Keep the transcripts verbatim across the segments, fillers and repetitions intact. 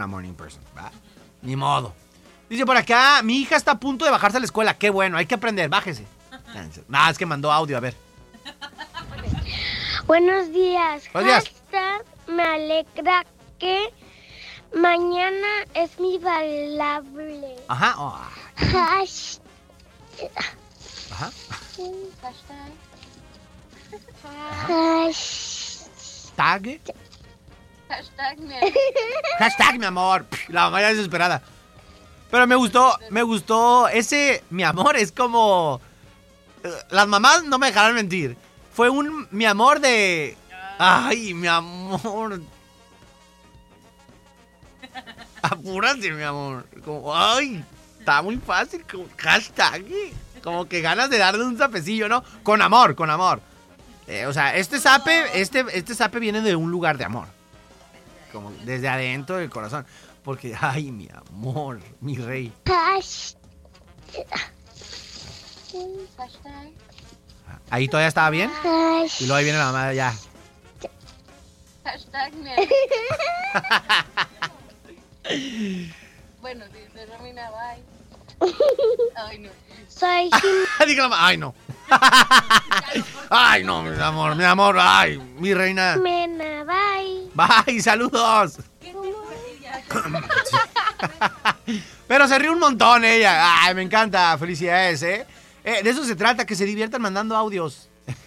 una morning person, ¿va? Ni modo. Dice por acá, mi hija está a punto de bajarse a la escuela. Qué bueno, hay que aprender, bájese. No, es que mandó audio, a ver. Buenos días. Buenos días. Hashtag me alegra que mañana es mi bailable. Ajá. Oh. Hash... Ajá. Hashtag. Tag. Hashtag mi Hashtag mi amor. La mamá ya desesperada. Pero me gustó, me gustó. Ese mi amor es como... Las mamás no me dejarán mentir. Fue un mi amor de... Ay, mi amor. Apúrate, mi amor. Como, ay, está muy fácil. Como, hashtag. Como que ganas de darle un zapecillo, ¿no? Con amor, con amor. Eh, o sea, este zape, este, este zape viene de un lugar de amor. Como desde adentro del corazón. Porque, ay, mi amor, mi rey. Hashtag. Ahí todavía estaba bien. Y luego ahí viene la mamá ya. Hashtag mi Bueno, dice Romina, bye. Ay, no. Soy Diga la mamá, ay, no. Ay, no, mi amor, mi amor, ay, mi reina. Jimena, bye. Bye, saludos. Pero se ríe un montón ella. Ay, me encanta, felicidades, ¿eh? Eh, de eso se trata, que se diviertan mandando audios.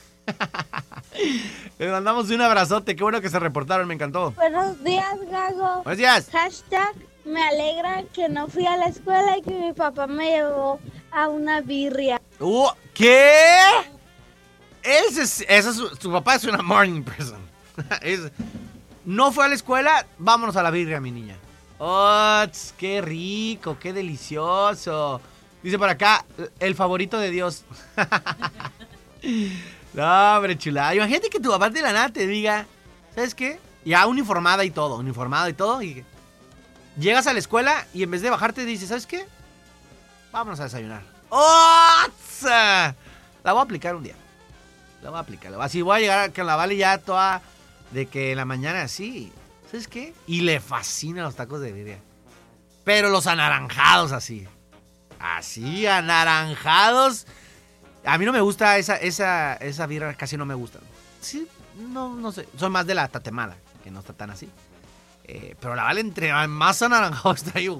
Les mandamos un abrazote, qué bueno que se reportaron, me encantó. Buenos días, Gago. Buenos días. Hashtag me alegra que no fui a la escuela y que mi papá me llevó a una birria. Uh, ¿Qué? Ese es, ese es su, su papá es una morning person. Es, no fue a la escuela, vámonos a la birria, mi niña. ¡Oh, qué rico, qué delicioso! Dice por acá, el favorito de Dios. No, hombre, chulada. Imagínate que tu papá de la nada te diga, ¿sabes qué? Ya uniformada y todo, uniformada y todo. Y llegas a la escuela y en vez de bajarte dices, ¿sabes qué? Vámonos a desayunar. ¡Oh! La voy a aplicar un día. La voy a aplicar. Así voy a llegar con la Vale ya toda de que en la mañana así. ¿Sabes qué? Y le fascinan los tacos de birria. Pero los anaranjados así. Así, anaranjados. A mí no me gusta esa, esa, esa birra, casi no me gusta. Sí, no, no sé. Soy más de la tatemada, que no está tan así. Eh, pero la Vale entre más anaranjado está yo.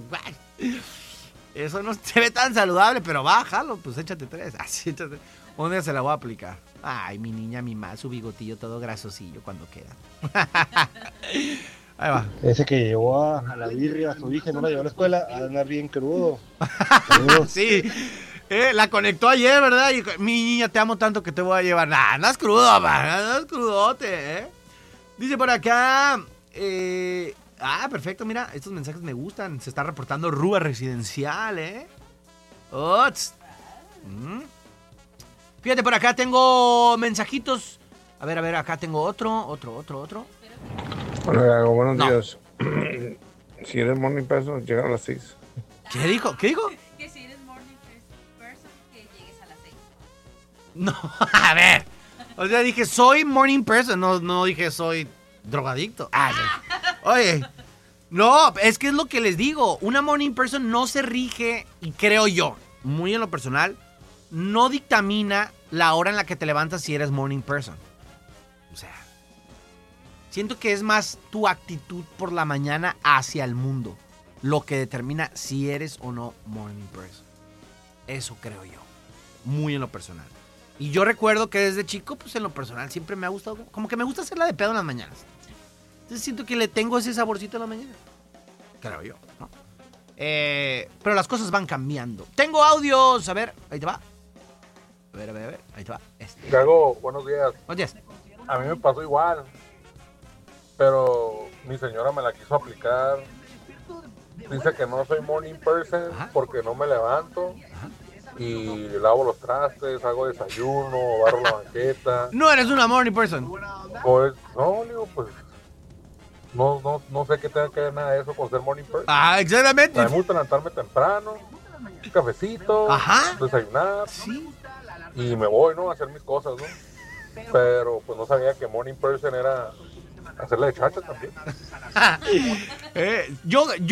Eso no se ve tan saludable, pero bájalo, pues échate tres. Así, échate. Un día se la voy a aplicar. Ay, mi niña, mi mal, su bigotillo todo grasosillo cuando queda. Ahí va. Ese que llevó a, a la birria a su hija y no la llevó a la escuela, a andar bien crudo. Sí, eh, la conectó ayer, ¿verdad? Y mi niña, te amo tanto que te voy a llevar. Nah, andas crudo, man, andas crudote, ¿eh? Dice por acá, eh... Ah, perfecto, mira, estos mensajes me gustan. Se está reportando Rúa Residencial, ¿eh? Ots. Mm. Fíjate, por acá tengo mensajitos. A ver, a ver, acá tengo otro, otro, otro, otro. Hola, Gago, buenos No. días. Si eres morning person, llega a las seis. ¿Qué dijo? ¿Qué dijo? Que si eres morning person, que llegues a las seis. No, a ver. O sea, dije, soy morning person, no, no dije soy drogadicto. Ah, sí. Oye, no, es que es lo que les digo. Una morning person no se rige, y creo yo, muy en lo personal, no dictamina la hora en la que te levantas si eres morning person. O sea, siento que es más tu actitud por la mañana hacia el mundo lo que determina si eres o no morning person. Eso creo yo, muy en lo personal. Y yo recuerdo que desde chico, pues en lo personal siempre me ha gustado, como que me gusta hacerla de pedo en las mañanas. Entonces siento que le tengo ese saborcito en la mañana. Creo yo, ¿no? Eh, pero las cosas van cambiando. Tengo audios, a ver, ahí te va. A ver, a ver, a ver, ahí te va. Este. Gago, buenos días. Buenos días. A mí me pasó igual, pero mi señora me la quiso aplicar. Dice que no soy morning person. Ajá. Porque no me levanto. Ajá. Y lavo los trastes, hago desayuno, barro la banqueta. No eres una morning person. Pues, no, digo, pues, no, no, no sé qué tenga que ver nada de eso con ser morning person. Ah, exactamente. Me gusta levantarme temprano, un cafecito, Ajá. desayunar. Sí. Y me voy, ¿no? A hacer mis cosas, ¿no? Pero, pues, no sabía que morning person era Hacerle de chacha también. Eh, yo, yo